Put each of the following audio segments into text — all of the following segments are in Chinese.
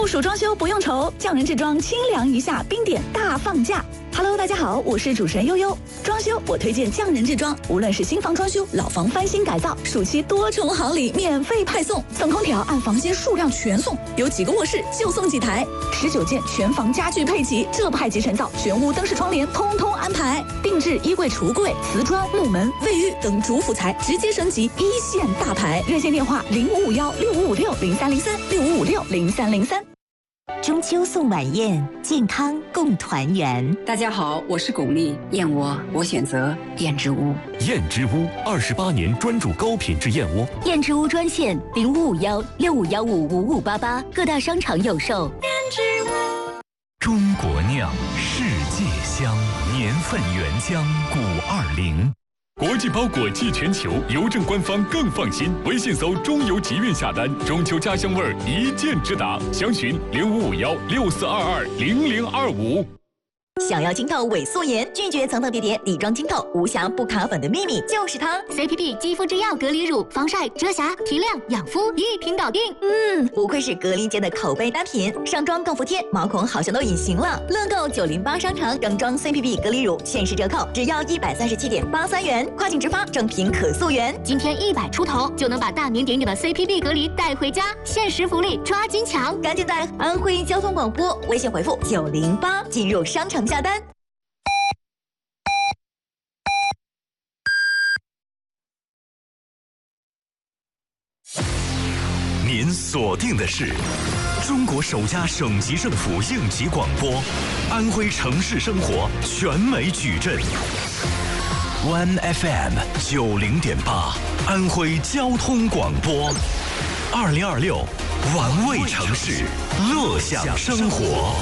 酷暑装修不用愁，匠人制装清凉一下，冰点大放价。Hello， 大家好，我是主持人悠悠。装修我推荐匠人制装，无论是新房装修、老房翻新改造，暑期多重好礼免费派送，送空调按房间数量全送，有几个卧室就送几台，19件全房家具配齐，这派级成造，全屋灯饰窗帘通通安排，定制衣柜、橱柜、瓷砖、木门、卫浴等主辅材直接升级一线大牌。热线电话05516556030365560303。 中秋送晚宴，健康共团圆。 大家好，我是巩俐，燕窝我选择燕之屋。 燕之屋28年专注高品质燕窝。 燕之屋专线0551651588，各大商场有售。 燕之屋， 中国酿，世界香，年份原浆520。国际包裹寄全球，邮政官方更放心。微信搜中邮集运下单，中秋家乡味儿一键直达。详询055164220025。 想要清透伪素颜，拒绝层层叠叠，底妆清透，无瑕不卡粉的秘密就是它 CPP 肌肤之钥隔离乳，防晒、遮瑕、提亮、养肤一瓶搞定。 不愧是隔离界的口碑单品，上妆更服帖，毛孔好像都隐形了。乐购908商场整装 CPP 隔离乳限时折扣，只要137.83元，跨境直发，正品可溯源。 今天100出头就能把大名鼎鼎的 CPP 隔离带回家，限时福利抓紧抢！ 赶紧在安徽交通广播微信回复908进入商场下单。 您锁定的是中国首家省级政府应急广播，安徽城市生活全美矩阵。One FM 90.8，安徽交通广播。2026，玩味城市，乐享生活。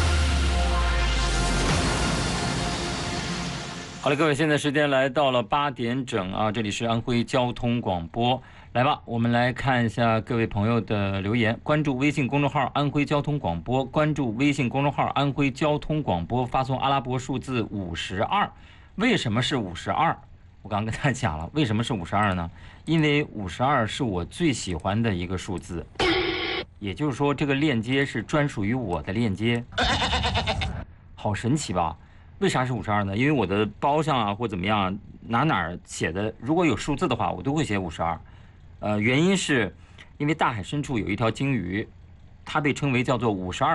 好了，各位，现在时间来到了8点整啊，这里是安徽交通广播。来吧，我们来看一下各位朋友的留言。关注微信公众号安徽交通广播，关注微信公众号安徽交通广播，发送阿拉伯数字52。为什么是52？我刚刚跟大家讲了，为什么是52呢？因为52是我最喜欢的一个数字，也就是说这个链接是专属于我的链接。好神奇吧？为啥是52呢？因为我的包上啊或怎么样哪儿写的，如果有数字的话，我都会写52。原因是因为大海深处有一条鲸鱼，它被称为叫做52